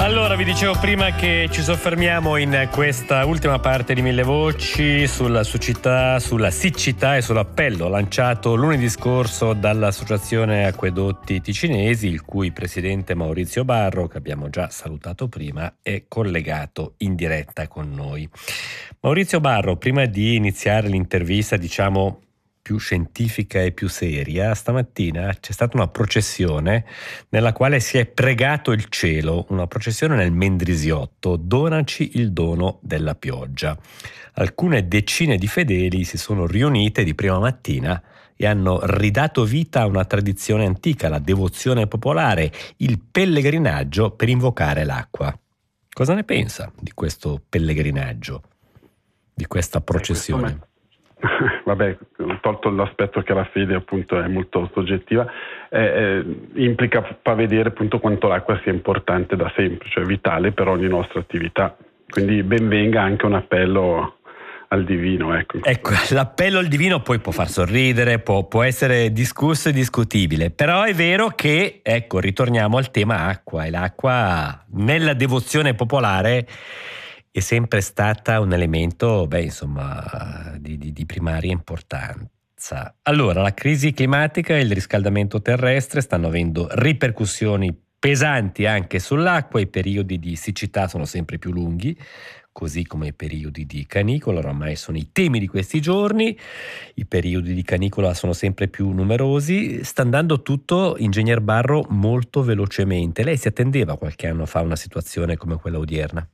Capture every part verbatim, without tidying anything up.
Allora, vi dicevo prima che ci soffermiamo in questa ultima parte di Mille Voci sulla siccità, sulla siccità e sull'appello lanciato lunedì scorso dall'Associazione Acquedotti Ticinesi, il cui presidente Maurizio Barro, che abbiamo già salutato prima, è collegato in diretta con noi. Maurizio Barro, prima di iniziare l'intervista, diciamo più scientifica e più seria, stamattina c'è stata una processione nella quale si è pregato il cielo, una processione nel Mendrisiotto: donaci il dono della pioggia. Alcune decine di fedeli si sono riunite di prima mattina e hanno ridato vita a una tradizione antica, la devozione popolare, il pellegrinaggio per invocare l'acqua. Cosa ne pensa di questo pellegrinaggio, di questa processione? Vabbè, tolto l'aspetto che la fede appunto è molto soggettiva, eh, eh, implica fa vedere appunto quanto l'acqua sia importante da sempre, cioè vitale per ogni nostra attività. Quindi ben venga anche un appello al divino. Ecco, ecco l'appello al divino poi può far sorridere, può, può essere discusso e discutibile, però è vero che, ecco, ritorniamo al tema acqua, e l'acqua nella devozione popolare è sempre stata un elemento, beh, insomma, di, di, di primaria importanza. Allora, la crisi climatica e il riscaldamento terrestre stanno avendo ripercussioni pesanti anche sull'acqua. I periodi di siccità sono sempre più lunghi, così come i periodi di canicola. Oramai sono i temi di questi giorni. I periodi di canicola sono sempre più numerosi. Sta andando tutto, ingegner Barro, molto velocemente. Lei si attendeva qualche anno fa una situazione come quella odierna?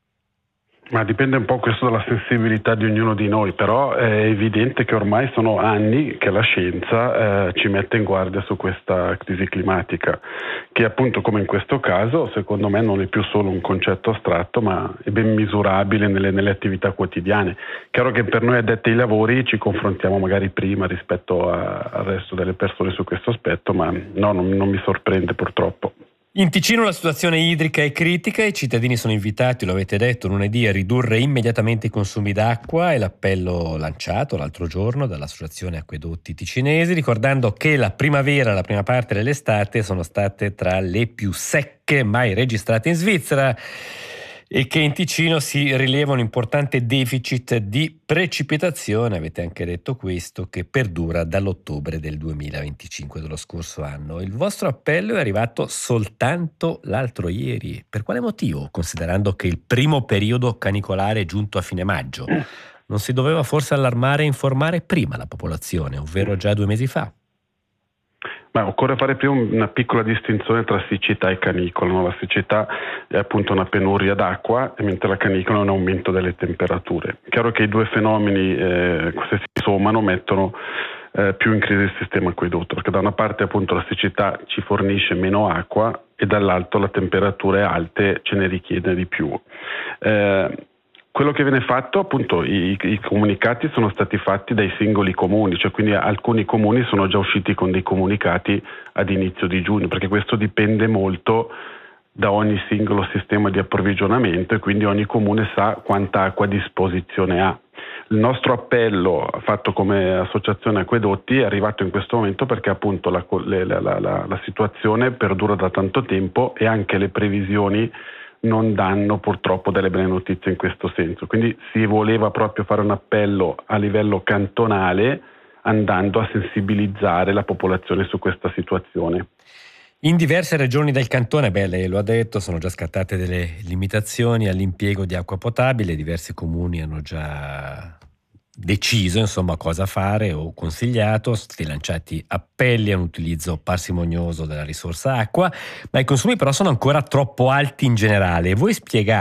Ma dipende un po' questo dalla sensibilità di ognuno di noi, però è evidente che ormai sono anni che la scienza eh, ci mette in guardia su questa crisi climatica, che appunto, come in questo caso, secondo me non è più solo un concetto astratto, ma è ben misurabile nelle, nelle attività quotidiane. Chiaro che per noi addetti ai lavori ci confrontiamo magari prima rispetto a, al resto delle persone su questo aspetto, ma no, non, non mi sorprende purtroppo. In Ticino la situazione idrica è critica, i cittadini sono invitati, lo avete detto, lunedì a ridurre immediatamente i consumi d'acqua, e l'appello lanciato l'altro giorno dall'Associazione Acquedotti Ticinesi, ricordando che la primavera e la prima parte dell'estate sono state tra le più secche mai registrate in Svizzera, e che in Ticino si rileva un importante deficit di precipitazione, avete anche detto questo, che perdura dall'ottobre del duemilaventicinque, dello scorso anno. Il vostro appello è arrivato soltanto l'altro ieri. Per quale motivo, considerando che il primo periodo canicolare è giunto a fine maggio? Non si doveva forse allarmare e informare prima la popolazione, ovvero già due mesi fa? Ma occorre fare prima una piccola distinzione tra siccità e canicola. No? La siccità è appunto una penuria d'acqua, mentre la canicola è un aumento delle temperature. Chiaro che i due fenomeni, eh, se si sommano, mettono eh, più in crisi il sistema acquedotto, perché da una parte appunto la siccità ci fornisce meno acqua e dall'altro la temperature alte ce ne richiede di più. Eh, Quello che viene fatto, appunto, i, i comunicati sono stati fatti dai singoli comuni, cioè quindi alcuni comuni sono già usciti con dei comunicati ad inizio di giugno, perché questo dipende molto da ogni singolo sistema di approvvigionamento, e quindi ogni comune sa quanta acqua a disposizione ha. Il nostro appello, fatto come associazione Acquedotti, è arrivato in questo momento perché appunto la, la, la, la, la situazione perdura da tanto tempo e anche le previsioni non danno purtroppo delle belle notizie in questo senso. Quindi si voleva proprio fare un appello a livello cantonale, andando a sensibilizzare la popolazione su questa situazione. In diverse regioni del cantone, beh, lei lo ha detto, sono già scattate delle limitazioni all'impiego di acqua potabile. Diversi comuni hanno già deciso, insomma, cosa fare o consigliato. Sono stati lanciati appelli a un utilizzo parsimonioso della risorsa acqua, ma i consumi però sono ancora troppo alti in generale. Voi spiegate